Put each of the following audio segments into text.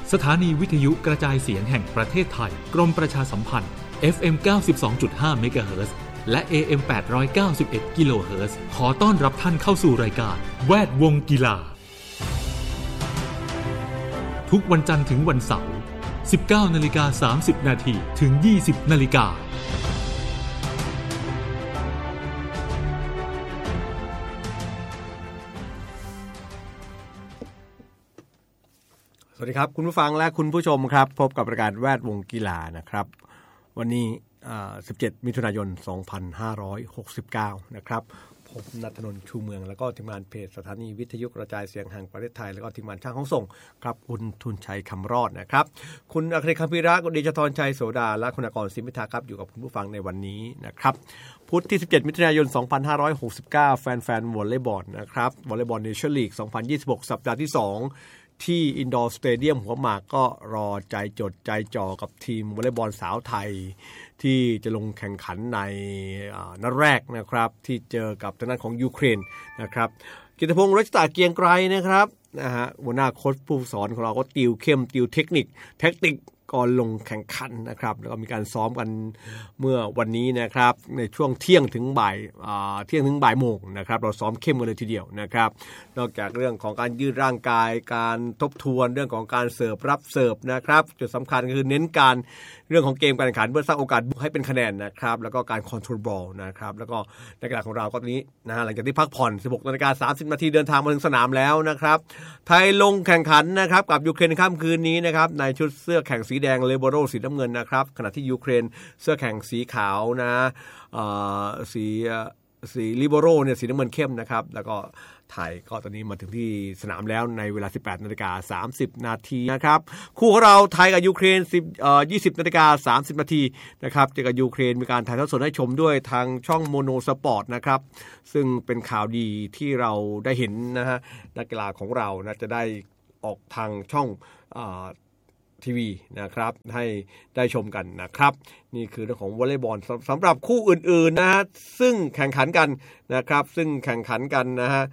สถานีวิทยุกระจายเสียงแห่งประเทศไทยกรมประชาสัมพันธ์ FM 92.5 เมกะเฮิรตซ์และ AM 891 กิโลเฮิรตซ์ขอต้อนรับท่านเข้าสู่รายการแวดวงกีฬาทุกวันจันทร์ถึงวันเสาร์ 19:30 น.ถึง 20:00 น. สวัสดีครับคุณผู้ฟังและคุณผู้ชมครับพบกับรายการแวดวงกีฬานะครับวันนี้17 มิถุนายน 2569 นะครับผมณัฐนนท์ชูเมืองแล้วก็ทีมงานเพจสถานีวิทยุกระจายเสียงแห่งประเทศไทยแล้วก็ทีมงานช่างห้องส่งครับคุณทุนชัยคำรอดนะครับคุณอัครคัมภีระคุณเดชธรชัยโสดาและคุณอกรศิมิทาครับอยู่กับคุณผู้ฟังในวันนี้นะครับพุธที่ 17 มิถุนายน 2569 แฟนๆวอลเลย์บอลนะครับวอลเลย์บอลเนชั่นลีก 2026 สัปดาห์ที่ 2ที่อินดอร์สเตเดียมหัวหมากก็รอใจจดใจจ่อกับทีมวอลเลย์บอลสาวไทยที่จะลงแข่งขันในนัดแรกนะครับที่เจอกับทางด้านของยูเครนนะครับกิตติพงษ์รัชตาเกียงไกรนะครับหัวหน้าโค้ชผู้สอนของเราก็ติวเข้มติวเทคนิคก่อนลงแข่งขันนะครับแล้วก็มีการซ้อมกันเมื่อวันนี้นะครับในช่วงเที่ยงถึงบ่ายโมงนะครับเราซ้อมเข้มกันเลยทีเดียวนะครับนอกจากเรื่องของการยืดร่างกายการทบทวนเรื่องของการเสิร์ฟรับเสิร์ฟนะครับจุดสำคัญคือเน้นการเรื่องของเกมการแข่งขันเพื่อสร้างโอกาสให้เป็นคะแนนนะครับแล้วก็การคอนโทรลบอลนะครับแล้วก็นักกีฬาของเราก็ตอนนี้นะฮะหลังจากที่พักผ่อน 16:30 น.เดินทางมาถึงสนามแล้วนะครับไทยลงแข่งขันนะครับกับยูเครนค่ำคืนนี้นะครับในชุดเสื้อแข่งสีแดงเลโบโรสีน้ำเงินนะครับขณะที่ยูเครนเสื้อแข่งสีขาวนะสีลิโบโรเนี่ยสีน้ำเงินเข้มนะครับแล้วก็ไทยก็ตอนนี้มาถึงที่สนามแล้วในเวลา 18:30 น.นะครับคู่ของเราไทยกับยูเครน20:30 น.นะครับเจอกับยูเครนมีการถ่ายทอดสดให้ชมด้วยทางช่องโมโนสปอร์ตนะครับซึ่งเป็นข่าวดีที่เราได้เห็นนะฮะนักกีฬาของเรานะจะได้ออกทางช่องทีวีนะครับให้ได้ชมกันนะครับนี่คือเรื่องของวอลเลย์บอลสำหรับคู่อื่นๆนะฮะซึ่งแข่งขันกันนะครับนะฮะ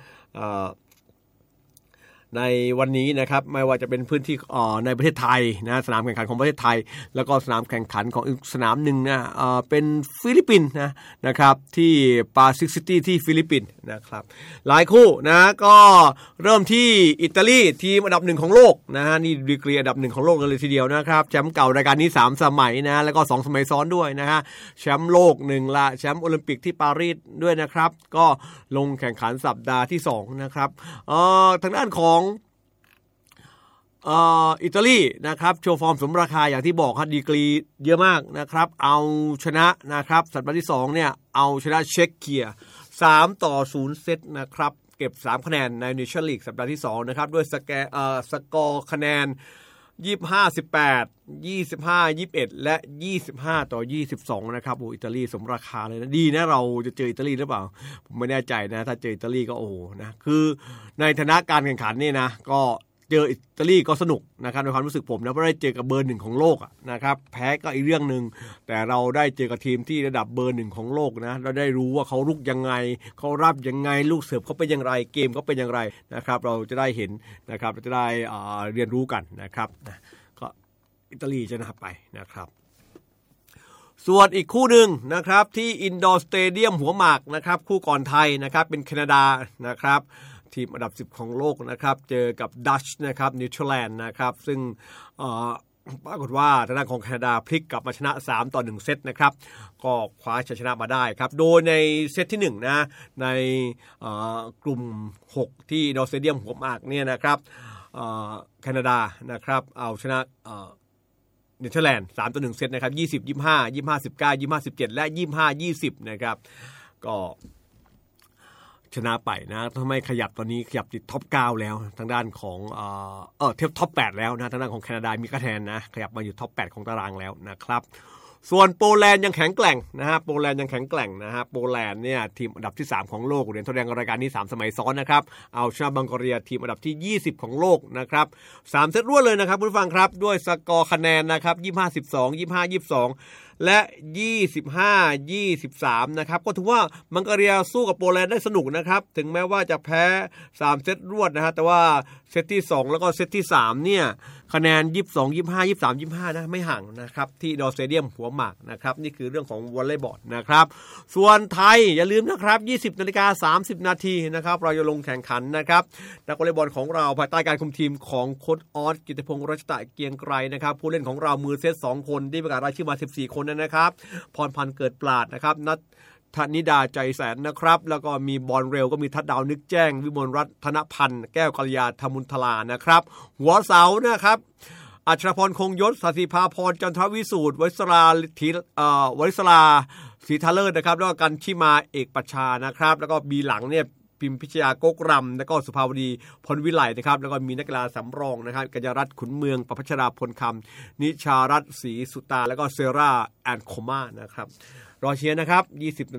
ในวันนี้นะครับไม่ว่าจะเป็นพื้นที่ในประเทศไทยนะสนามแข่งขันของประเทศไทยแล้วก็สนามแข่งขันของอีกสนามหนึ่งนะเป็นฟิลิปปินส์นะครับที่ปาซิฟิกซิตี้ที่ฟิลิปปินส์นะครับหลายคู่นะก็เริ่มที่อิตาลีทีมอันดับ1ของโลกนะฮะนี่ดีกรีอันดับ1ของโลกกันเลยทีเดียวนะครับแชมป์เก่ารายการนี้3สมัยนะแล้วก็2สมัยซ้อนด้วยนะฮะแชมป์โลก1ละแชมป์โอลิมปิกที่ปารีสด้วยนะครับก็ลงแข่งขันสัปดาห์ที่2นะครับทางด้านของอิตาลีนะครับโชว์ฟอร์มสมราคาอย่างที่บอกครับดีกรีเยอะมากนะครับเอาชนะนะครับสัปดาห์ที่2เนี่ยเอาชนะเช็กเกีย3-0 เซตนะครับเก็บ3คะแนนในเนชั่นลีกสัปดาห์ที่2นะครับด้วยสกอร์คะแนน25-18 25-21 และ25-22นะครับโอ้อิตาลีสมราคาเลยนะดีนะเราจะเจออิตาลีหรือเปล่าผมไม่แน่ใจนะถ้าเจออิตาลีก็โอ้นะคือในฐานะการแข่งขันนี่นะก็เจออิตาลีก็สนุกนะครับในความรู้สึกผมนะเพราะได้เจอกับเบอร์1ของโลกนะครับแพ้ก็อีกเรื่องนึงแต่เราได้เจอกับทีมที่ระดับเบอร์1ของโลกนะเราได้รู้ว่าเขาลุกยังไงเขารับยังไงลูกเสิร์ฟเขาเป็นอย่างไรเกมเขาเป็นอย่างไรนะครับเราจะได้เห็นนะครับเราจะได้เรียนรู้กันนะครับก็อิตาลีชนะไปนะครับส่วนอีกคู่หนึ่งนะครับที่อินดอร์สเตเดียมหัวหมากนะครับคู่ก่อนไทยนะครับเป็นแคนาดานะครับทีมอันดับ10ของโลกนะครับเจอกับดัชนะครับเนเธอร์แลนด์นะครับซึ่งปรากฏว่าทางด้านของแคนาดาพลิกกลับมาชนะ3-1 เซตนะครับก็คว้าชัยชนะมาได้ครับโดยในเซตที่1นะในกลุ่ม6ที่อินดอร์สเตเดียมหัวหมากเนี่ยนะครับแคนาดานะครับเอาชนะเนเธอร์แลนด์3-1 เซตนะครับ20-25 25-19 25-17 และ25-20นะครับก็ชนะไปนะทำไมขยับตอนนี้ขยับติดท็อป9แล้วทางด้านของเทียบท็อป8แล้วนะทางด้านของแคนาดามีคะแนนนะขยับมาอยู่ท็อป8ของตารางแล้วนะครับส่วนโปแลนด์ยังแข็งแกร่งนะฮะโปแลนด์ยังแข็งแกร่งนะฮะโปแลนด์เนี่ยทีมอันดับที่3ของโลกเหรียญทองแดงรายการนี้3สมัยซ้อนนะครับเอาชนะบังกอเรียทีมอันดับที่20ของโลกนะครับ3เซตรวดเลยนะครับคุณผู้ฟังครับด้วยสกอร์คะแนนนะครับ25-12 25-22 และ25-23นะครับก็ถือว่ามังกรเรียสู้กับโปแลนด์ได้สนุกนะครับถึงแม้ว่าจะแพ้3เซตรวดนะฮะแต่ว่าเซตที่2แล้วก็เซตที่3เนี่ยคะแนน22-25 23-25นะไม่ห่างนะครับที่ดอสเตเดียมหัวหมากนะครับนี่คือเรื่องของวอลเลย์บอลนะครับส่วนไทยอย่าลืมนะครับ 20:30 นาทีนะครับเราจะลงแข่งขันนะครับนักวอลเลย์บอลของเราภายใต้การคุมทีมของโค้ชออสกิตติพงษ์รัชตะเกียงไกรนะครับผู้เล่นของเรามือเซต2คนที่ประกาศรายชื่อมา14คนนะครับพรพันธ์เกิดปราดนะครับนัทธนิดาใจแสนนะครับแล้วก็มีบอลเร็วก็มีทัดดาวนึกแจ้งวิมลรัตน์ธนพันธ์แก้วกัลยาธมุนทลานะครับหัวเสานะครับอัชรพรคงยศสศิภาพรจันทวิสูตรวริศราศรีทาเลิศนะครับแล้วก็กันชิมาเอกปัชชานะครับแล้วก็บีหลังเนี่ยพิมพิชยากกรำแล้วก็สุภาวดีพลวิไลนะครับแล้วก็มีนักกีฬาสำรองนะครับกัญญารัตน์ขุนเมืองประภัชราพลคำนิชารัตน์ศรีสุตาแล้วก็เซราแอนโคม่านะครับรอเชียร์นะครับ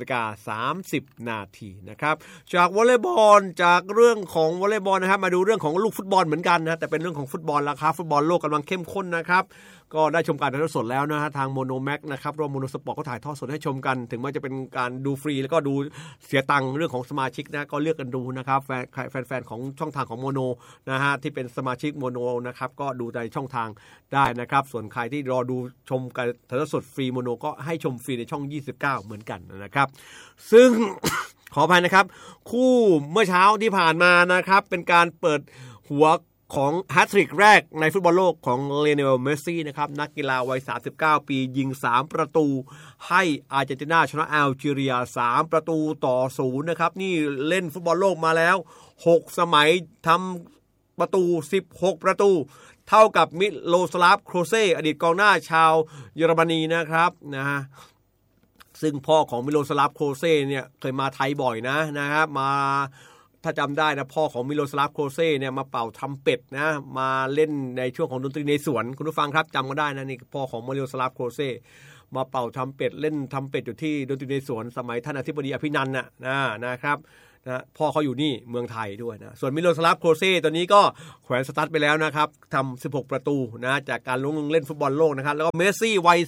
20:30 นาทีนะครับจากวอลเลย์บอลจากเรื่องของวอลเลย์บอลนะครับมาดูเรื่องของลูกฟุตบอลเหมือนกันนะแต่เป็นเรื่องของฟุตบอลราคาฟุตบอลโลกกำลังเข้มข้นนะครับก็ได้ชมการถ่ายทอดสดแล้วนะฮะทางโมโนแม็กนะครับรวมโมโนสปอร์ตก็ถ่ายทอดสดให้ชมกันถึงแม้จะเป็นการดูฟรีแล้วก็ดูเสียตังค์เรื่องของสมาชิกนะก็เลือกกันดูนะครับแฟนของช่องทางของโมโนนะฮะที่เป็นสมาชิกโมโนนะครับก็ดูในช่องทางได้นะครับส่วนใครที่รอดูชมการถ่ายทอดสดฟรีโมโนก็ให้ชมฟรีในช่อง29เหมือนกันนะครับซึ่ง ขออภัยนะครับคู่เมื่อเช้าที่ผ่านมานะครับเป็นการเปิดหัวของแฮตทริกแรกในฟุตบอลโลกของเลโอเนล เมสซี่นะครับนักกีฬาวัย39ปียิง3ประตูให้อาร์เจนตินาชนะแอลจีเรีย3-0นะครับนี่เล่นฟุตบอลโลกมาแล้ว6สมัยทำประตู16ประตูเท่ากับมิโลสลาฟ โครเซอดีตกองหน้าชาวเยอรมนีนะครับนะฮะซึ่งพ่อของมิโลสลาฟ โครเซเนี่ยเคยมาไทยบ่อยนะครับมาถ้าจำได้นะพ่อของมิโลสลาฟ โครเซเนี่ยมาเป่าทำเป็ดนะมาเล่นในช่วงของดนตรีในสวนคุณผู้ฟังครับจำกันได้นะนี่พ่อของมิโลสลาฟ โครเซมาเป่าทำเป็ดเล่นทำเป็ดอยู่ที่ดนตรีในสวนสมัยท่านอธิบดีอภินันท์นะครับนะพ่อเขาอยู่นี่เมืองไทยด้วยนะส่วนมิโลสลาฟ โครเซตอนนี้ก็แขวนสตาร์ทไปแล้วนะครับทำ16ประตูนะจากการลงเล่นฟุตบอลโลกนะครับแล้วก็เมสซี่วัย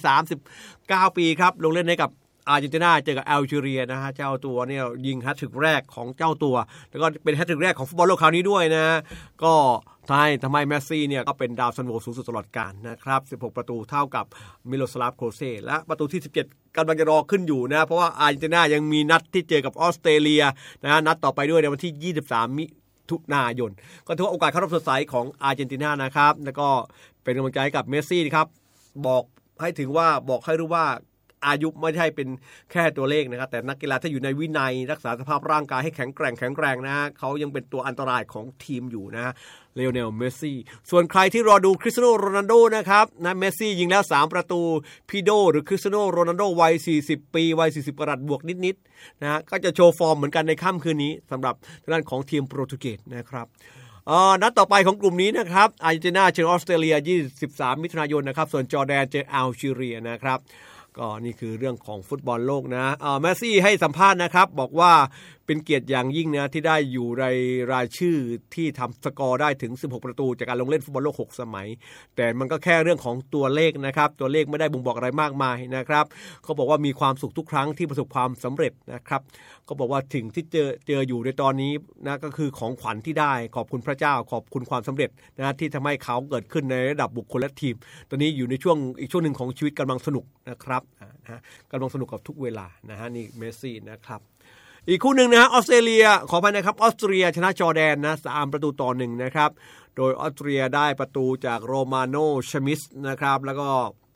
39ปีครับลงเล่นให้กับอาร์เจนตินาเจอกับแอลจีเรียนะฮะเจ้าตัวเนี่ยยิงแฮตทริกแรกของเจ้าตัวแล้วก็เป็นแฮตทริกแรกของฟุตบอลโลกคราวนี้ด้วยนะก็ทำไมเมสซี่เนี่ยก็เป็นดาวซันโวสูงสุดตลอดกาลนะครับ16ประตูเท่ากับมิโลสลาฟ โครเซและประตูที่17กำลังจะรอขึ้นอยู่นะเพราะว่าอาร์เจนตินายังมีนัดที่เจอกับออสเตรเลียนะนัดต่อไปด้วยในวันที่23มิถุนายนก็ถือว่าโอกาสเข้ารอบสดใสของอาร์เจนตินานะครับแล้วก็เป็นกำลังใจให้กับเมสซี่ครับบอกให้รู้ว่าอายุไม่ใช่เป็นแค่ตัวเลขนะครับแต่นักกีฬาถ้าอยู่ในวินัยรักษาสภาพร่างกายให้แข็งแกร่งนะเขายังเป็นตัวอันตรายของทีมอยู่นะเลโอเนล เมสซี่ส่วนใครที่รอดูคริสเตียโน โรนัลโดนะครับนะเมสซี่ยิงแล้ว3ประตูพี่โดหรือคริสเตียโน โรนัลโดวัย40ปีวัย40กรัตบวกนิดๆนะก็จะโชว์ฟอร์มเหมือนกันในค่ำคืนนี้สำหรับทางด้านของทีมโปรตุเกสนะครับนัดต่อไปของกลุ่มนี้นะครับอาร์เจนตินาเจอออสเตรเลีย23มิถุนายนนะครับส่วนจอร์แดนเจอแอลจีเรียนะครับก็นี่คือเรื่องของฟุตบอลโลกนะเมสซี่ให้สัมภาษณ์นะครับบอกว่าเป็นเกียรติอย่างยิ่งนะที่ได้อยู่ในรายชื่อที่ทำสกอร์ได้ถึง16ประตูจากการลงเล่นฟุตบอลโลก6สมัยแต่มันก็แค่เรื่องของตัวเลขนะครับตัวเลขไม่ได้บ่งบอกอะไรมากมายนะครับเขาบอกว่ามีความสุขทุกครั้งที่ประสบความสำเร็จนะครับเขาบอกว่าถึงที่เจออยู่ในตอนนี้นะก็คือของขวัญที่ได้ขอบคุณพระเจ้าขอบคุณความสำเร็จนะที่ทำให้เขาเกิดขึ้นในระดับบุคคลและทีมตอนนี้อยู่ในช่วงอีกช่วงหนึ่งของชีวิตกำลังสนุกนะครับกำลังสนุกกับทุกเวลานะฮะนี่เมสซี่นะครับอีกคู่หนึ่งนะฮะออสเตรเลียขออภัยนะครับออสเตรียชนะจอร์แดนนะ3-1นะครับโดยออสเตรียได้ประตูจากโรมาโนชมิสนะครับแล้วก็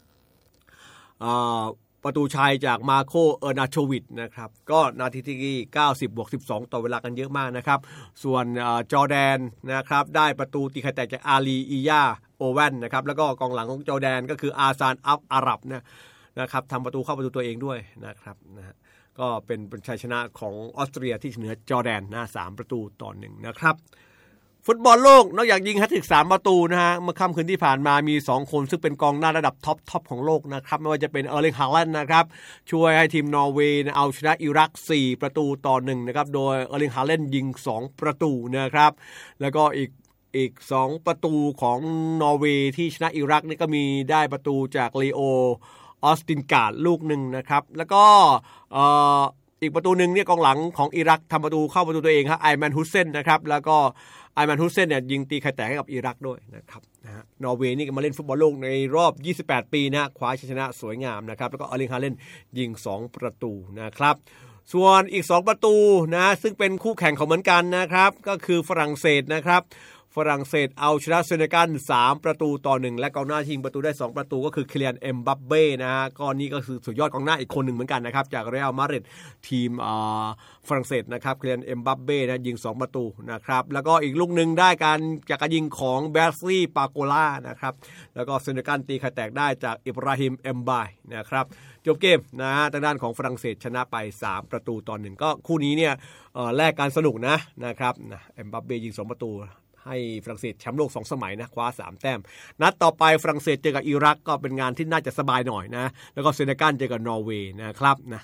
ประตูชัยจากมาโคเออร์นาโชวิชนะครับก็นาทีที่90+12ต่อเวลากันเยอะมากนะครับส่วนจอร์แดนนะครับได้ประตูตีไข่แตกจากอาลีอียาโอเว่นนะครับแล้วก็กองหลังของจอร์แดนก็คืออาซานอัฟอารับนะครับทำประตูเข้าประตูตัวเองด้วยนะครับนะก็เป็นชัยชนะของออสเตรียที่เหนือจอร์แดนนะ3-1นะครับฟุตบอลโลกนอกจากยิงแฮตทริก3ประตูนะฮะเมื่อค่ำคืนที่ผ่านมามี2คนซึ่งเป็นกองหน้าระดับท็อปของโลกนะครับไม่ว่าจะเป็นเออร์ลิง ฮาแลนด์นะครับช่วยให้ทีมนอร์เวย์เอาชนะอิรัก4-1นะครับโดยเออร์ลิง ฮาแลนด์ยิง2ประตูนะครับแล้วก็อีก2ประตูของนอร์เวย์ที่ชนะอิรักนี่ก็มีได้ประตูจากลีโอออสตินการ์ดลูกหนึ่งนะครับแล้วก็อีกประตูหนึ่งเนี่ยกองหลังของอิรักทำประตูเข้าประตูตัวเองครับไอแมนฮุสเซนนะครับแล้วก็ไอแมนฮุสเซนเนี่ยยิงตีไข่แตกให้กับอิรักด้วยนะครับนอร์เวย์นี่มาเล่นฟุตบอลโลกในรอบ28ปีนะคว้าชัยชนะสวยงามนะครับแล้วก็อลิงฮาเลนยิง2ประตูนะครับส่วนอีก2ประตูนะซึ่งเป็นคู่แข่งของเหมือนกันนะครับก็คือฝรั่งเศสนะครับฝรั่งเศสเอาชนะเซเนกัล3ประตูต่อ1และกองหน้ายิงประตูได้2ประตูก็คือเคลียนเอ็มบัปเป้นะฮะก็นี่ก็คือสุดยอดกองหน้าอีกคนหนึ่งเหมือนกันนะครับจากเรอัลมาดริดทีมฝรั่งเศสนะครับเคลียนเอ็มบัปเป้นะยิง2ประตูนะครับแล้วก็อีกลูกนึงได้จากการยิงของแบสลีย์ปาโกล่านะครับแล้วก็เซเนกัลตีไข่แตกได้จากอิบราฮิมเอ็มบายนะครับจบเกมนะฮะทางด้านของฝรั่งเศสชนะไป3ประตูต่อ1ก็คู่นี้เนี่ยแลกกันสนุกนะครับเอ็มบัปเป้ยิง2ประตูให้ฝรั่งเศสแชมป์โลก2สมัยนะคว้า3แต้มนัดต่อไปฝรั่งเศสเจอกับอิรักก็เป็นงานที่น่าจะสบายหน่อยนะแล้วก็เซเนกัลเจอกับนอร์เวย์นะครับนะ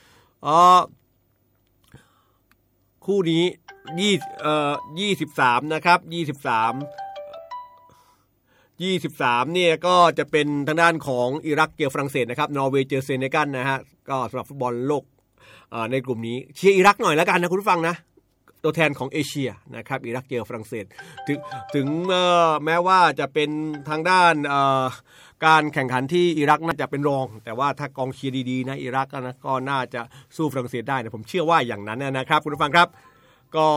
คู่นี้23นะครับ23เนี่ยก็จะเป็นทางด้านของอิรักเจอฝรั่งเศสนะครับนอร์เวย์เจอเซเนกัลนะฮะก็สำหรับฟุตบอลโลกในกลุ่มนี้เชียร์อิรักหน่อยแล้วกันนะคุณผู้ฟังนะตัวแทนของเอเชียนะครับอิรักเจอฝรั่งเศสถึงแม้ว่าจะเป็นทางด้านการแข่งขันที่อิรักน่าจะเป็นรองแต่ว่าถ้ากองเชียร์ดีๆนะอิรักนะก็น่าจะสู้ฝรั่งเศสได้นะผมเชื่อว่าอย่างนั้นนะครับคุณผู้ฟังครับก็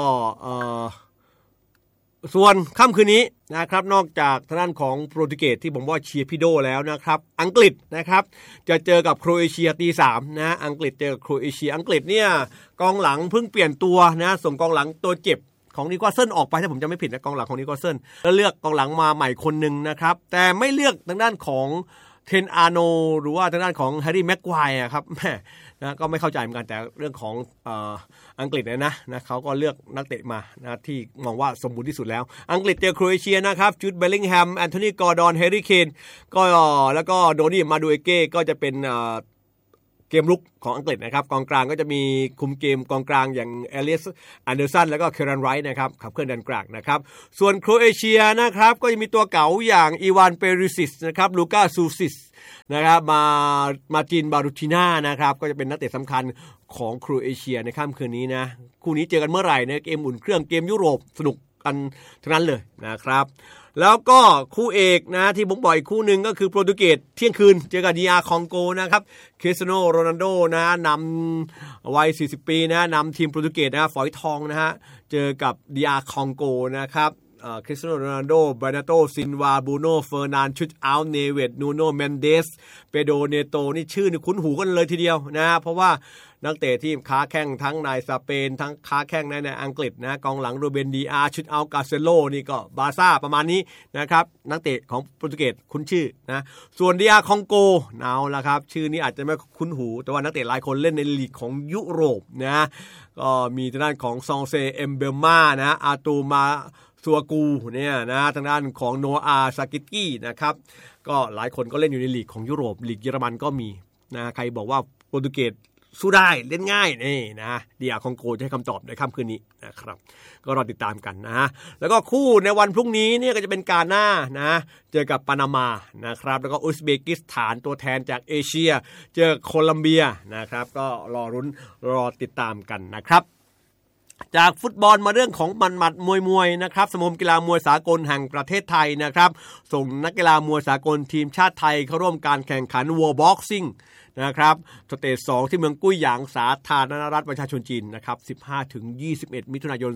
ส่วนค่ำคืนนี้นะครับนอกจากทางด้านของโปรตุเกสที่ผมว่าเชียร์พี่โดแล้วนะครับอังกฤษนะครับจะเจอกับโครเอเชียตี 3นะอังกฤษเจอกับโครเอเชียอังกฤษเนี่ยกองหลังเพิ่งเปลี่ยนตัวนะส่งกองหลังตัวเจ็บของนิโคลเซนออกไปถ้าผมจำไม่ผิดนะกองหลังของนิโคลเซนแล้วเลือกกองหลังมาใหม่คนนึงนะครับแต่ไม่เลือกทางด้านของเทนอาร์โนหรือว่าทางด้านของแฮร์รี่แม็กควายครับแม่นะก็ไม่เข้าใจเหมือนกันแต่เรื่องของอังกฤษนะเขาก็เลือกนักเตะมานะที่มองว่าสมบูรณ์ที่สุดแล้วอังกฤษเจอโครเอเชียนะครับจูดเบลลิงแฮมแอนโทนีกอร์ดอนแฮร์รี่เคนก็แล้วก็โดนี่มาดูเอเก้ก็จะเป็นเกมรุกของอังกฤษนะครับกองกลางก็จะมีคุมเกมกองกลางอย่างเอเลียสอันเดอร์สันแล้วก็เครันไรท์นะครับขับเคลื่อนด้านกลางนะครับส่วนโครเอเชียนะครับก็จะมีตัวเก๋าอย่างอีวานเปริซิสนะครับลูก้าซูซิสนะครับมาจินบารูติน่านะครับก็จะเป็นนักเตะสำคัญของโครเอเชียในค่ำคืนนี้นะคู่นี้เจอกันเมื่อไหร่นะเกมอุ่นเครื่องเกมยุโรปสนุกกันทั้งนั้นเลยนะครับแล้วก็คู่เอกนะที่ผมบอกอีกคู่หนึ่งก็คือโปรตุเกสเที่ยงคืนเจอกับดีอาร์คองโกนะครับคริสเตียโนโรนัลโดนะนำวัย40ปีนะนำทีมโปรตุเกสนะฝอยทองนะฮะเจอกับดีอาร์คองโกนะครับคริสเตียโนโรนัลโดบรานาโตซินวาบูโน่เฟอร์นานชุดอัลเนเวตนูโนเมนเดสเปโดเนโตนี่ชื่อนี่คุ้นหูกันเลยทีเดียวนะเพราะว่านักเตะที่ค้าแข้งทั้งในสเปนทั้งค้าแข้งในอังกฤษนะกองหลังโรเบนดีอาร์ชุดอัลกาเซโลนี่ก็บาซ่าประมาณนี้นะครับนักเตะของโปรตุเกสคุ้นชื่อนะส่วนดีอาร์คองโกเอาละครับชื่อนี้อาจจะไม่คุ้นหูแต่ว่านักเตะหลายคนเล่นในลีกของยุโรปนะก็มีทางด้านของซองเซเอมเบลมานะอาตูมาซัวกูเนี่ยนะทางด้านของโนอาซากิกี้นะครับก็หลายคนก็เล่นอยู่ในลีกของยุโรปลีกเยอรมันก็มีนะใครบอกว่าโปรตุเกสสู้ได้เล่นง่ายนี่นะดีอาร์คองโกจะให้คำตอบในค่ำคืนนี้นะครับก็รอติดตามกันนะแล้วก็คู่ในวันพรุ่งนี้เนี่ยก็จะเป็นกาน่านะเจอกับปานามานะครับแล้วก็อุซเบกิสถานตัวแทนจากเอเชียเจอโคลัมเบียนะครับก็รอติดตามกันนะครับจากฟุตบอลมาเรื่องของหมัดมวยนะครับสมาคมกีฬามวยสากลแห่งประเทศไทยนะครับส่งนักกีฬามวยสากลทีมชาติไทยเข้าร่วมการแข่งขัน World Boxing นะครับสเตจ2ที่เมืองกุ้ยหยางสาธารณรัฐประชาชนจีนนะครับ 15-21 มิถุนายน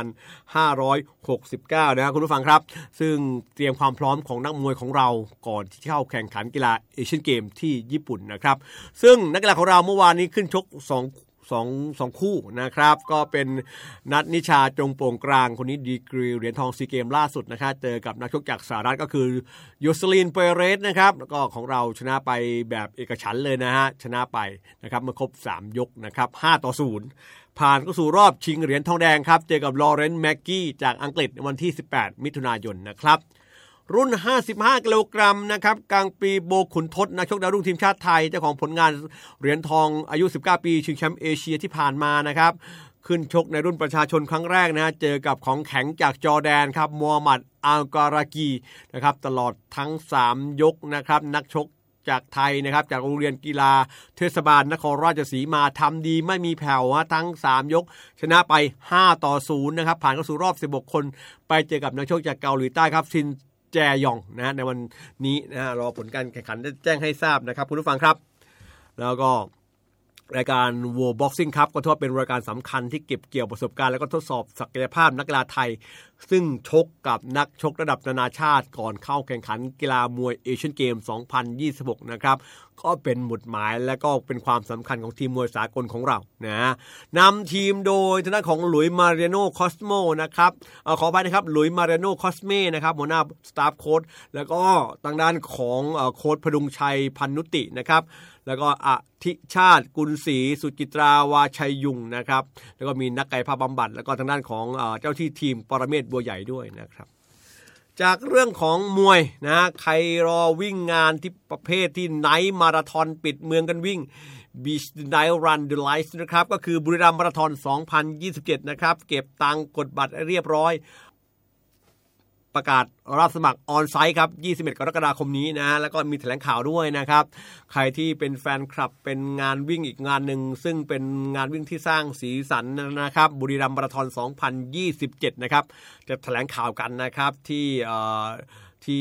2569นะครับคุณผู้ฟังครับซึ่งเตรียมความพร้อมของนักมวยของเราก่อนที่จะเข้าแข่งขันกีฬาเอเชียนเกมที่ญี่ปุ่นนะครับซึ่งนักกีฬาของเราเมื่อวานนี้ขึ้นชกสองคู่นะครับก็เป็นนัทนิชาจงโป่งกลางคนนี้ดีกรีเหรียญทองซีเกมล่าสุดนะครับเจอกับนักชกจากสหรัฐก็คือโยสลินเปเรสนะครับแล้วก็ของเราชนะไปแบบเอกฉันท์เลยนะฮะชนะไปนะครับเมื่อครบ3ยกนะครับ5-0ผ่านเข้าสู่รอบชิงเหรียญทองแดงครับเจอกับลอเรนซ์แม็กกี้จากอังกฤษในวันที่18มิถุนายนนะครับรุ่น55กิโลกรัมนะครับกลางปีโบขุนทศนักชกดาวรุ่งทีมชาติไทยเจ้าของผลงานเหรียญทองอายุ19ปีชิงแชมป์เอเชียที่ผ่านมานะครับขึ้นชกในรุ่นประชาชนครั้งแรกนะเจอกับของแข็งจากจอร์แดนครับมูฮัมหมัดอัลการากีนะครับตลอดทั้ง3ยกนะครับนักชกจากไทยนะครับจากโรงเรียนกีฬาเทศบาลนครราชสีมาทำดีไม่มีแผ่วทั้ง3ยกชนะไป5-0นะครับผ่านเข้าสู่รอบ16คนไปเจอกับนักชกจากเกาหลีใต้ครับซินแจยองนะในวันนี้นะรอผลการแข่งขันแจ้งให้ทราบนะครับคุณผู้ฟังครับแล้วก็รายการ World Boxing Cup ก็ถือว่าเป็นรายการสำคัญที่เก็บเกี่ยวประสบการณ์แล้วก็ทดสอบศักยภาพนักกีฬาไทยซึ่งชกกับนักชกระดับนานาชาติก่อนเข้าแข่งขันกีฬามวยเอเชียนเกม 2026 นะครับก็เป็นหมุดหมายและก็เป็นความสำคัญของทีมมวยสากลของเรานะนำทีมโดยทางด้านของหลุยส์มาริโนคอสโมนะครับขออภัยนะครับหลุยส์มาริโนคอสเมนะครับหัวหน้าสตาฟโค้ชแล้วก็ทางด้านของโค้ชพดุงชัยพันนุตินะครับแล้วก็อธิชาติกุลศรีสุจิตราวาชัยยุงนะครับแล้วก็มีนักกายภาพบำบัดแล้วก็ทางด้านของเจ้าที่ทีมปรเมศบัวใหญ่ด้วยนะครับจากเรื่องของมวยนะใครรอวิ่งงานที่ประเภทที่ไนท์มาราธอนปิดเมืองกันวิ่ง Beach Night Run the Lights นะครับก็คือบุรีรัมย์มาราธอน 2027 นะครับเก็บตังค์กดบัตรเรียบร้อยประกาศรับสมัครออนไซต์ครับ21 กรกฎาคมนี้นะแล้วก็มีแถลงข่าวด้วยนะครับใครที่เป็นแฟนคลับเป็นงานวิ่งอีกงานหนึ่งซึ่งเป็นงานวิ่งที่สร้างสีสันนะครับบุรีรัมย์มาราธอน 2027 นะครับจะแถลงข่าวกันนะครับที่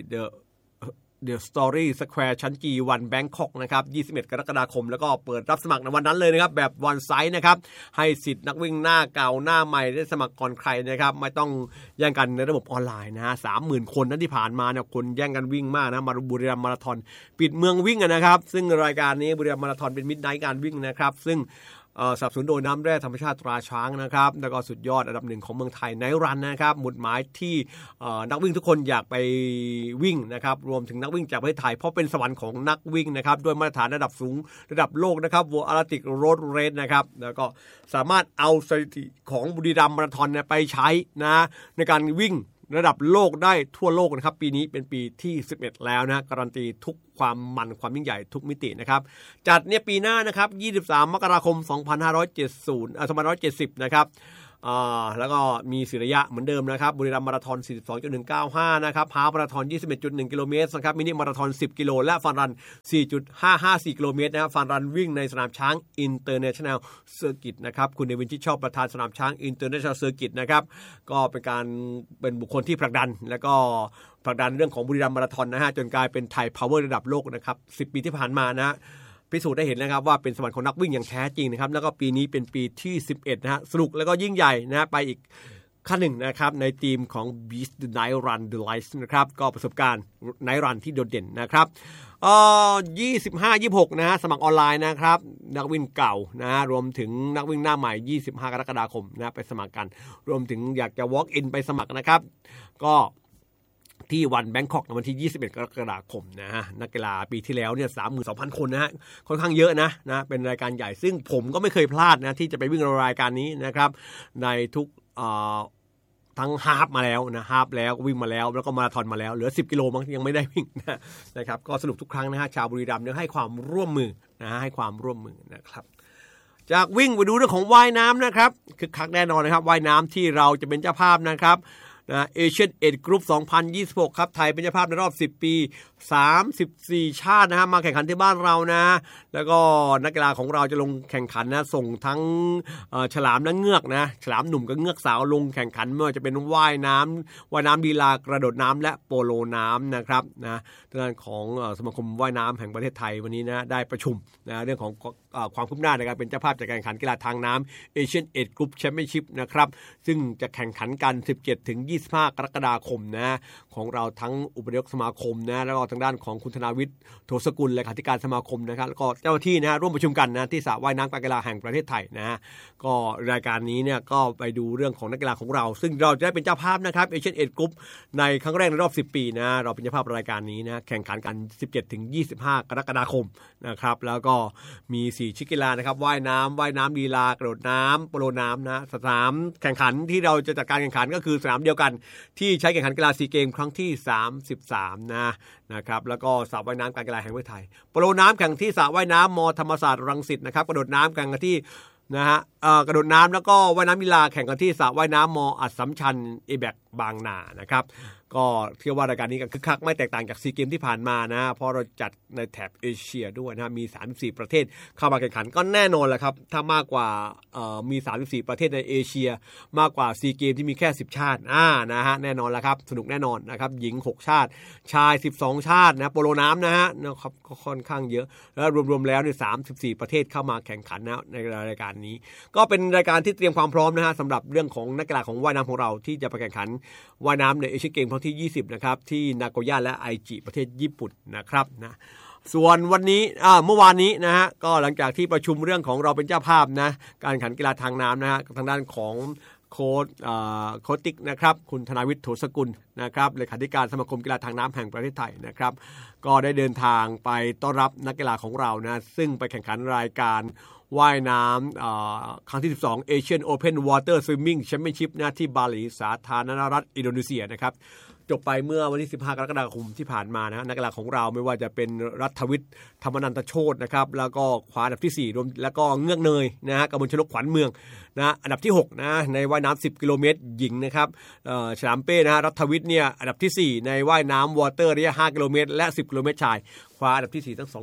The Story Square ชั้น G1 Bangkok นะครับ21 กรกฎาคมแล้วก็เปิดรับสมัครในวันนั้นเลยนะครับแบบวันไซต์นะครับให้สิทธิ์นักวิ่งหน้าเก่าหน้าใหม่ได้สมัครก่อนใครนะครับไม่ต้องแย่งกันในระบบออนไลน์นะฮะ 30,000 คนนั้นที่ผ่านมาเนี่ยคนแย่งกันวิ่งมากนะมาบุรีรัมย์มาราธอนปิดเมืองวิ่งนะครับซึ่งรายการนี้บุรีรัมย์มาราธอนเป็นมิดไนท์การวิ่งนะครับซึ่งสนับสนุนโดยน้ำแร่ธรรมชาติตราช้างนะครับแล้วก็สุดยอดอันดับหนึ่งของเมืองไทยไนท์รันนะครับหมุดหมายที่นักวิ่งทุกคนอยากไปวิ่งนะครับรวมถึงนักวิ่งจากประเทศไทยเพราะเป็นสวรรค์ของนักวิ่งนะครับด้วยมาตรฐานระดับสูงระดับโลกนะครับ World Athletics Road Race นะครับแล้วก็สามารถเอาสถิติของบุรีรัมย์มาราธอนไปใช้นะในการวิ่งระดับโลกได้ทั่วโลกนะครับปีนี้เป็นปีที่11แล้วนะการันตีทุกความมันความยิ่งใหญ่ทุกมิตินะครับจัดเนี่ยปีหน้านะครับ23 มกราคม 2570 นะครับแล้วก็มีสิระยะเหมือนเดิมนะครับบุรีรัมย์มาราธอน 42.195 นะครับฮาล์ฟมาราธอน 21.1 กิโลเมตรนะครับมินิมาราธอน 10 กิโลและฟันรัน 4.554 กิโลเมตรนะครับฟันรันวิ่งในสนามช้างอินเตอร์เนชั่นแนลเซอร์กิตนะครับคุณเนวินชิดชอบประธานสนามช้างอินเตอร์เนชั่นแนลเซอร์กิตนะครับก็เป็นบุคคลที่ผลักดันแล้วก็ผลักดันเรื่องของบุรีรัมย์มาราธอนนะฮะจนกลายเป็นไทยพาวเวอร์ระดับโลกนะครับ10 ปีที่ผ่านมานะพิสูจน์ได้เห็นนะครับว่าเป็นสวรรค์ของนักวิ่งอย่างแท้จริงนะครับแล้วก็ปีนี้เป็นปีที่11นะฮะสนุกแล้วก็ยิ่งใหญ่นะไปอีกขั้นหนึ่งนะครับในทีมของ Beast Night Run the Lights นะครับก็ประสบการณ์ Night Run ที่โดดเด่นนะครับ25-26 นะฮะสมัครออนไลน์นะครับนักวิ่งเก่านะรวมถึงนักวิ่งหน้าใหม่25 กรกฎาคมนะไปสมัครกันรวมถึงอยากจะ walk in ไปสมัครนะครับก็ที่วันแบงคอกในวันที่21 กรกฎาคมนะฮะนักกีฬาปีที่แล้วเนี่ย 32,000 คนนะฮะค่อนข้างเยอะนะเป็นรายการใหญ่ซึ่งผมก็ไม่เคยพลาดนะที่จะไปวิ่งรายการนี้นะครับในทุกทั้งฮาล์ฟมาแล้วนะฮาล์ฟแล้ววิ่งมาแล้วแล้วก็มาราธอนมาแล้วเหลือ10 กิโลมั้งยังไม่ได้วิ่งนะครับก็สนุกทุกครั้งนะฮะชาวบุรีรัมย์เนี่ยให้ความร่วมมือนะฮะให้ความร่วมมือนะครับจากวิ่งไปดูเรื่องของว่ายน้ำนะครับคึกคักแน่นอนนะครับว่ายน้ำที่เราจะเป็นเจ้าภาพนะครับเอเชียนเอจกรุ๊ป 2026 ครับไทยเป็นเจ้าภาพในรอบ10 ปี34 ชาตินะฮะมาแข่งขันที่บ้านเรานะแล้วก็นักกีฬาของเราจะลงแข่งขันนะส่งทั้งฉลามและเงือกนะฉลามหนุ่มกับเงือกสาวลงแข่งขันไม่ว่าจะเป็นว่ายน้ำลีลากระโดดน้ำและโปโลน้ำนะครับนะด้านของสมาคมว่ายน้ำแห่งประเทศไทยวันนี้นะได้ประชุมนะเรื่องของความคืบหน้าในการเป็นเจ้าภาพจัดการแข่งขันกีฬาทางน้ำเอเชียนเอจกรุ๊ปแชมเปี้ยนชิพนะครับซึ่งจะแข่งขันกัน17-25 กรกฎาคมนะของเราทั้งอุปนายกสมาคมนะแล้วก็ทางด้านของคุณธนาวิทย์โถสกุลเลขาธิการสมาคมนะครับแล้วก็เจ้าหน้าที่นะร่วมประชุมกันนะที่สระว่ายน้ำการกีฬาแห่งประเทศไทยนะก็รายการนี้เนี่ยก็ไปดูเรื่องของนักกีฬาของเราซึ่งเราจะได้เป็นเจ้าภาพนะครับเอเชียนเอจกรุ๊ปในครั้งแรกในรอบ10 ปีนะเราเป็นเจ้าภาพรายการนี้นะแข่งขันกัน 17-25 กรกฎาคมนะครับแล้วก็มี4ชนิดกีฬานะครับว่ายน้ำลีลากระโดดน้ำโปโลน้ำนะสนามแข่งขันที่เราจะจัดการแข่งขันก็คือสนามเดียวกันที่ใช้แข่งขันกีฬาซีเกมครั้งที่33นะครับแล้วก็สระว่ายน้ำการกีฬาแห่งประเทศไทยโปโลน้ำแข่งที่สระว่ายน้ำมธรรมศาสตร์รังสิตนะครับกระโดดน้ำแข่งกันที่นะฮะกระโดดน้ำแล้วก็ว่ายน้ำลีลาแข่งกันที่สระว่ายน้ำมอัสสัมชัญเอแบกบางนานะครับก็เชื่อว่ารายการนี้ก็คึกคักไม่แตกต่างจากซีเกมที่ผ่านมานะเพราะเราจัดในแถบเอเชียด้วยนะมี34ประเทศเข้ามาแข่งขันก็แน่นอนแหละครับถ้ามากกว่ามี34ประเทศในเอเชียมากกว่าซีเกมที่มีแค่10ชาตินะฮะแน่นอนแล้วครับสนุกแน่นอนนะครับหญิง6ชาติชาย12ชาตินะโปโลน้ำนะฮะนะครับก็ค่อนข้างเยอะแล้วรวมๆแล้วเนี่ย34ประเทศเข้ามาแข่งขันนะในรายการนี้ก็เป็นรายการที่เตรียมความพร้อมนะฮะสำหรับเรื่องของนักกีฬาของว่ายน้ำของเราที่จะไปแข่งขันว่ายน้ำในเอเชียนเกมครั้งที่20นะครับที่นาโกย่าและไอจิประเทศญี่ปุ่นนะครับนะส่วนวันนี้เมื่อวานนี้นะฮะก็หลังจากที่ประชุมเรื่องของเราเป็นเจ้าภาพนะการแข่งขันกีฬาทางน้ำนะฮะทางด้านของโค้ชติ๊กนะครับคุณธนาวิทย์โถสกุลนะครับเลขาธิการสมาคมกีฬาทางน้ำแห่งประเทศไทยนะครับก็ได้เดินทางไปต้อนรับนักกีฬาของเรานะซึ่งไปแข่งขันรายการว่ายน้ำครั้งที่12 Asian Open Water Swimming Championship นะที่บาหลีสาธารณรัฐอินโดนีเซียนะครับจบไปเมื่อวันที่15กรกฎาคมที่ผ่านมานะนักกีฬาของเราไม่ว่าจะเป็นรัฐวิทย์ธรรมนันตโชตินะครับแล้วก็คว้าอันดับที่4รวมแล้วก็เงือกเนยนะฮะกมลชนกขวัญเมืองนะอันดับที่6นะในว่ายน้ำ10กิโลเมตรหญิงนะครับฉลามเป้นะฮะรัฐวิทย์เนี่ยอันดับที่4ในว่ายน้ำวอเตอร์ระยะ5กิโลเมตรและ10กิโลเมตรชายคว้าอันดับที่4ทั้ง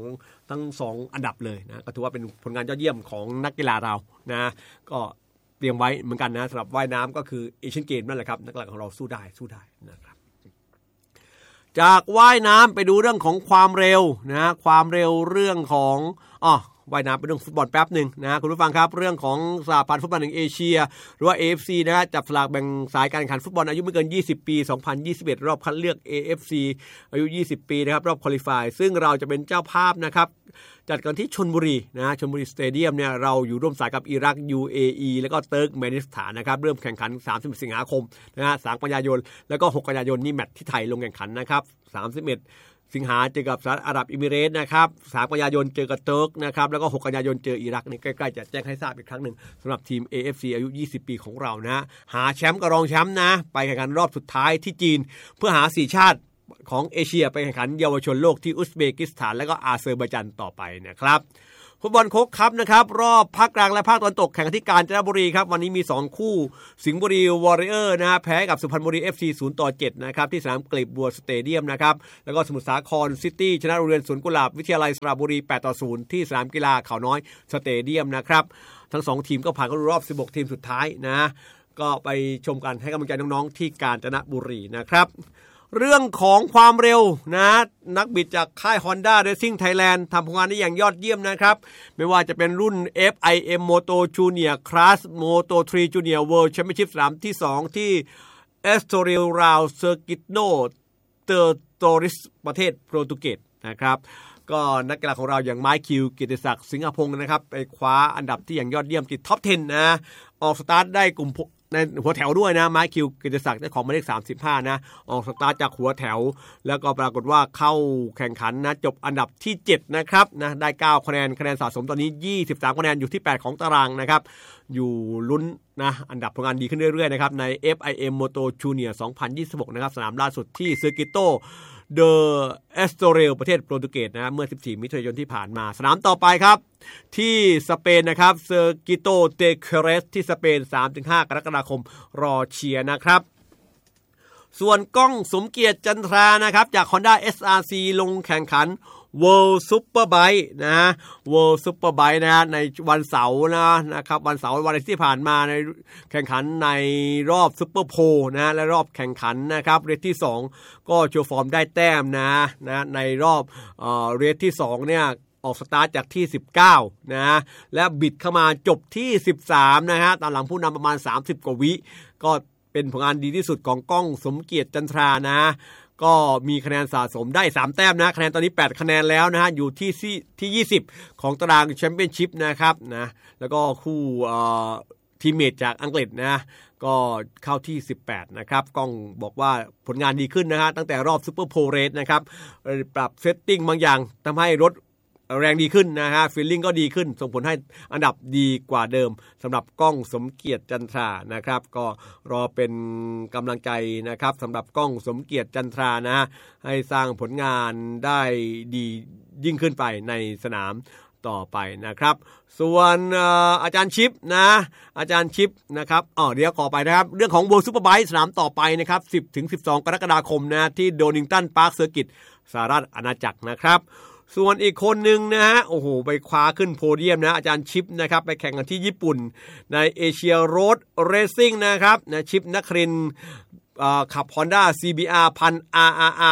2อันดับเลยนะก็ถือว่าเป็นผลงานยอดเยี่ยมของนักกีฬาเรานะก็เตรียมไว้เหมือนกันนะสำหรับว่ายน้ำก็คือเอเชียนเกมนั่นแหละครับนักกีฬาของเราสู้ได้นะครับจากว่ายน้ำไปดูเรื่องของความเร็วนะความเร็วเรื่องของว่ายน้ำเป็นเรื่องฟุตบอลแป๊บหนึ่งนะคุณผู้ฟังครับเรื่องของสหพันธ์ฟุตบอลแห่งเอเชียหรือว่า AFC นะฮะจับสลากแบ่งสายการแข่งขันฟุตบอลอายุไม่เกิน20ปี2021รอบคัดเลือก AFC อายุ20ปีนะครับรอบควอลิฟายซึ่งเราจะเป็นเจ้าภาพนะครับจัดกันที่ชลบุรีนะชลบุรีสเตเดียมเนี่ยเราอยู่ร่วมสายกับอิรัก UAE แล้วก็เติร์กเมนิสถานนะครับเริ่มแข่งขัน30สิงหาคมนะฮะ3กันยายนแล้วก็6กันยายนนี่แมตช์ที่ไทยลงแข่งขันนะครับ31สิงหาเจอกับสหรัฐอาหรับเอมิเรตส์นะครับ3กันยายนเจอกับเติร์กนะครับแล้วก็6กันยายนเจออิรักนี่ใกล้ๆจะแจ้งให้ทราบอีกครั้งหนึ่งสำหรับทีม AFC อายุ20ปีของเรานะหาแชมป์กับรองแชมป์นะไปแข่งขันรอบสุดท้ายที่จีนเพื่อหา4ชาติของเอเชียไปแข่งขันเยาวชนโลกที่อุซเบกิสถานและก็อาเซอร์ไบจานต่อไปนะครับฟุตบอลโค้กคัพนะครับรอบภาคกลางและภาคตะวันตกแข่งที่กาญจนบุรีครับวันนี้มี2คู่สิงห์บุรีวอริเออร์นะฮะแพ้กับสุพรรณบุรี FC 0-7นะครับที่สนามกลีบบัวสเตเดียมนะครับแล้วก็สมุทรสาครซิตี้ชนะโรงเรียนสวนกุหลาบวิทยาลัยสระบุรี 8-0ที่สนามกีฬาเขาน้อยสเตเดียมนะครับทั้ง2ทีมก็ผ่านเข้ารอบ16ทีมสุดท้ายนะก็ไปชมกันให้กำลังใจน้องๆที่กาญจนบุรีนะครับเรื่องของความเร็วนะนักบิดจากค่าย Honda Racing Thailand ทำผลงานได้อย่างยอดเยี่ยมนะครับไม่ว่าจะเป็นรุ่น FIM Moto Junior Class Moto 3 Junior World Championship 3ที่2ที่ Estoril Round Circuito Torres ประเทศโปรตุเกสนะครับก็นักกีฬาของเราอย่างไมค์คิวกิติศักดิ์สิงหพงศ์นะครับไปคว้าอันดับที่อย่างยอดเยี่ยมติดท็อป 10 นะออกสตาร์ทได้กลุ่มในหัวแถวด้วยนะไมค์คิวกิติศักดิ์ได้ของหมายเลข35นะออกสตาร์ทจากหัวแถวแล้วก็ปรากฏว่าเข้าแข่งขันนะจบอันดับที่7นะครับนะได้9คะแนนสะสมตอนนี้23คะแนนอยู่ที่8ของตารางนะครับอยู่ลุ้นนะอันดับผลงานดีขึ้นเรื่อยๆนะครับใน FIM Moto Junior 2026นะครับสนามล่าสุดที่เซอร์กิโตเดอเอสโตเรลประเทศโปรตุเกสนะเมื่อ14มิถุนายนที่ผ่านมาสนามต่อไปครับที่สเปนนะครับเซอร์กิโตเตเคเรสที่สเปน 3-5 กรกฎาคมรอเชียร์นะครับส่วนก้องสมเกียรติจันทรานะครับจาก Honda SRC ลงแข่งขัน World Superbike นะ World Superbike นะในวันเสาร์นะครับวันเสาร์วันที่ผ่านมาในแข่งขันในรอบซุปเปอร์โพลนะและรอบแข่งขันนะครับเรสที่2ก็โชว์ฟอร์มได้แต้มนะในรอบเรสที่2เนี่ยออกสตาร์ทจากที่19นะและบิดเข้ามาจบที่13นะฮะตามหลังผู้นำประมาณ30กว่าวิก็เป็นผลงานดีที่สุดของก้องสมเกียรติจันทรานะก็มีคะแนนสะสมได้3แต้มนะคะแนนตอนนี้8คะแนนแล้วนะฮะอยู่ที่20ของตารางแชมเปี้ยนชิพนะครับนะแล้วก็คู่ทีมเมทจากอังกฤษนะก็เข้าที่18นะครับก้องบอกว่าผลงานดีขึ้นนะฮะตั้งแต่รอบซุปเปอร์โพลเรสนะครับปรับเซตติ้งบางอย่างทำให้รถแรงดีขึ้นนะฮะฟีลลิ่งก็ดีขึ้นส่งผลให้อันดับดีกว่าเดิมสำหรับก้องสมเกียรติจันทรานะครับก็รอเป็นกำลังใจนะครับสำหรับก้องสมเกียรติจันทรานะให้สร้างผลงานได้ดียิ่งขึ้นไปในสนามต่อไปนะครับส่วนอาจารย์ชิปนะอาจารย์ชิปนะครับเดี๋ยวต่อไปนะครับเรื่องของ World Superbike สนามต่อไปนะครับ10-12 กรกฎาคมนะที่โดนิงตันพาร์คเซอร์กิตสหรัฐอาณาจักรนะครับส่วนอีกคนหนึ่งนะฮะโอ้โหไปคว้าขึ้นโพเดียมนะอาจารย์ชิปนะครับไปแข่งกันที่ญี่ปุ่นในเอเชียโรดเรซิ่งนะครับนะชิปนครินทร์ขับ Honda CBR 1000 RRR